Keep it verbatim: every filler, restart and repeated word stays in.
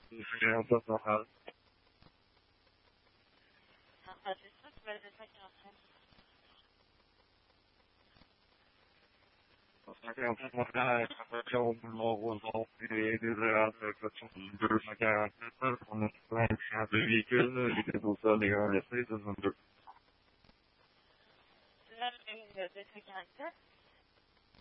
expérience pastorale. Ah, c'est ça, tu vas le cinq quarante-cinq. cent quarante-sept, mon frère, profession boulevard Rosemont, et des erreurs de section deux cent quarante-sept, on a plein de champs de véhicules, les deux au sol et un laissé, deux vingt-deux. C'est la même de deux cent quarante-sept?